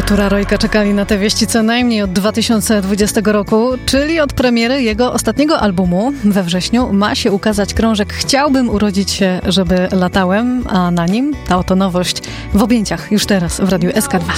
Artura Rojka czekali na te wieści co najmniej od 2020 roku, czyli od premiery jego ostatniego albumu. We wrześniu ma się ukazać krążek Chciałbym urodzić się, żeby latałem, a na nim ta oto nowość w objęciach już teraz w Radiu SK2.